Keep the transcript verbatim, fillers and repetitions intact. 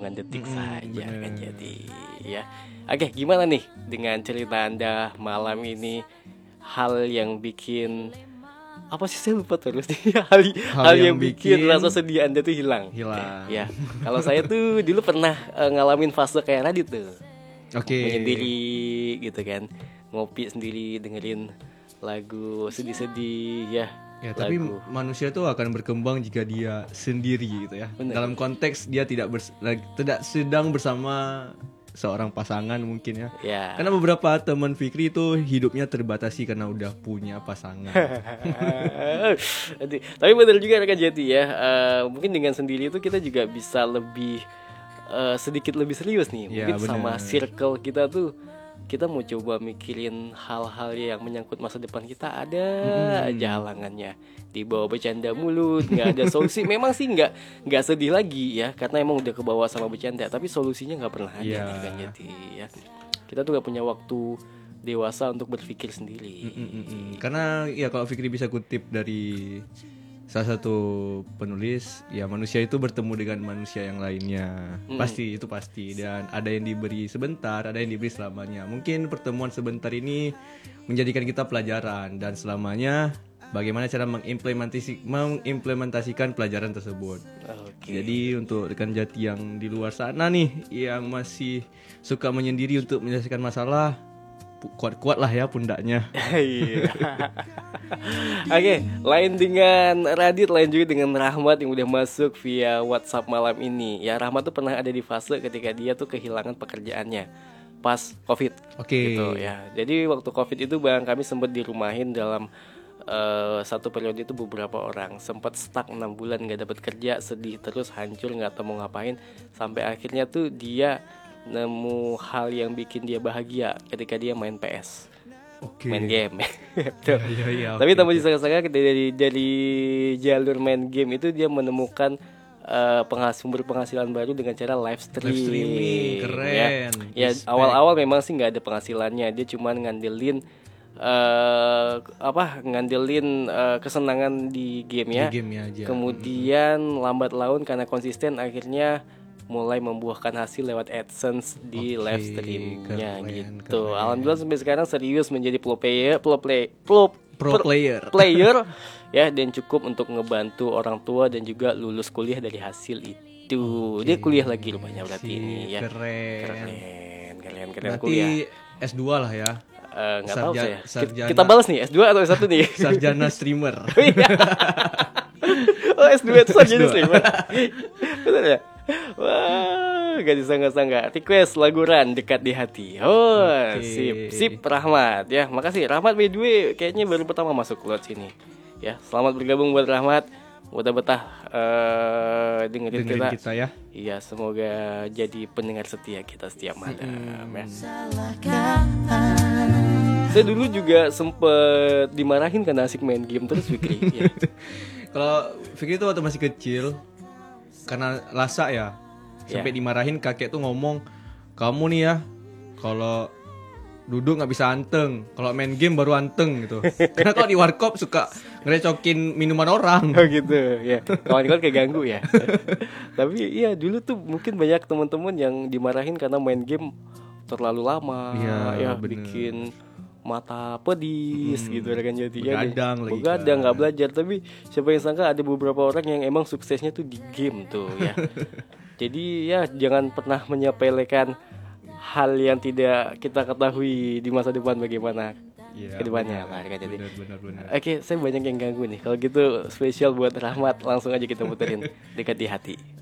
hitungan detik Mm-mm, saja bener. kan jadi ya. Oke, gimana nih dengan cerita Anda malam ini? Hal yang bikin apa sih, saya lupa terus nih. hal, hal Hal yang yang bikin bikin rasa sedih Anda tuh hilang. hilang. Ya, kalau saya tuh dulu pernah eh, ngalamin fase kayak Radit tuh. Oke. Menyendiri gitu kan, ngopi sendiri dengerin lagu sedih-sedih ya. Ya, tapi lagu. manusia tuh akan berkembang jika dia sendiri gitu ya. Bener. Dalam konteks dia tidak bers- lag- tidak sedang bersama seorang pasangan mungkin ya. Ya. Karena beberapa teman Fikri itu hidupnya terbatasi karena udah punya pasangan. Aduh, tapi benar juga rekan Jati ya. Eh, mungkin dengan sendiri itu kita juga bisa lebih eh, sedikit lebih serius nih. Ya, Mungkin sama bener. circle kita tuh, kita mau coba mikirin hal-hal yang menyangkut masa depan kita. Ada Hmm. aja halangannya, dibawa bercanda mulut, nggak ada solusi. Memang sih nggak nggak sedih lagi ya, karena emang udah kebawa sama bercanda. Tapi solusinya nggak pernah ada Ya. nih, kan Jati ya. Kita tuh nggak punya waktu dewasa untuk berpikir sendiri. Mm-mm-mm. Karena ya kalau Fikri bisa kutip dari salah satu penulis, ya manusia itu bertemu dengan manusia yang lainnya. Mm. Pasti, itu pasti. Dan ada yang diberi sebentar, ada yang diberi selamanya. Mungkin pertemuan sebentar ini menjadikan kita pelajaran, dan selamanya bagaimana cara mengimplementasi, mengimplementasikan pelajaran tersebut. Oke. Jadi untuk rekan Jati yang di luar sana nih, yang masih suka menyendiri untuk menyelesaikan masalah, pu- kuat-kuat lah ya pundaknya. Iya. Oke, lain dengan Radit, lain juga dengan Rahmat yang udah masuk via WhatsApp malam ini. Ya, Rahmat tuh pernah ada di fase ketika dia tuh kehilangan pekerjaannya pas Covid. Oke. Gitu ya. Jadi waktu Covid itu Bang, kami sempat dirumahin dalam eh, satu periode itu beberapa orang. Sempat stuck enam bulan nggak dapat kerja, sedih terus, hancur, nggak tahu mau ngapain. Sampai akhirnya tuh dia nemu hal yang bikin dia bahagia ketika dia main P S. Oke. Main game. Tuh. Iya, iya, Tapi oke, tanpa oke. disangka-sangka dari dari jalur main game itu dia menemukan eh, penghas- sumber penghasilan baru dengan cara live streaming. Live streaming, keren. Ya, ya Respect. awal-awal memang sih nggak ada penghasilannya, dia cuma ngandelin eh apa ngandelin eh, kesenangan di game ya. Di game-nya aja. Kemudian lambat laun karena konsisten akhirnya mulai membuahkan hasil lewat AdSense di Oke, live streamingnya keren, gitu. keren. Alhamdulillah sampai sekarang serius menjadi pro player, pro play, pro, Pro per- player. player ya, dan cukup untuk ngebantu orang tua dan juga lulus kuliah dari hasil itu. Dia kuliah lagi rupanya berarti Sip, ini ya. keren. Keren, keren, keren Berarti kuliah. S dua lah ya. Eh, nggak tahu sarja- saya. Kita, sarjana- kita balas nih S dua atau S satu nih. Sarjana streamer. Oh, S dua itu sarjana S dua. streamer. Betul ya? Wah, gak disangka-sangka. Request lagu Ran, Dekat di Hati. Oh, Oke. sip, sip Rahmat ya. Makasih Rahmat, by the way kayaknya baru pertama masuk lot sini. Ya, selamat bergabung buat Rahmat. Udah betah eh, dengerin, Dengerin kita. kita ya. Iya, semoga jadi pendengar setia kita setiap malam ya. Saya dulu juga sempet dimarahin karena asik main game terus Fikri. Ya. Kalau Fikri itu waktu masih kecil, karena lasa ya, sampai Ya. dimarahin kakek tuh ngomong, kamu nih ya kalau duduk nggak bisa anteng, kalau main game baru anteng gitu. Karena kalau di warkop suka ngerecokin minuman orang. Oh gitu ya, kawan-kawan keganggu ya. Tapi iya dulu tuh mungkin banyak teman-teman yang dimarahin karena main game terlalu lama. Iya, Ya bener. bikin mata pedis Hmm, gitu kan jadi begadang lagi begadang kan. nggak belajar. Tapi siapa yang sangka ada beberapa orang yang emang suksesnya tuh di game tuh ya. Jadi ya jangan pernah menyepelekan hal yang tidak kita ketahui di masa depan bagaimana Iya, kedepannya benar, lah kan jadi. benar, benar, benar. Oke, saya banyak yang ganggu nih. Kalau gitu spesial buat Rahmat, langsung aja kita puterin Dekat di Hati.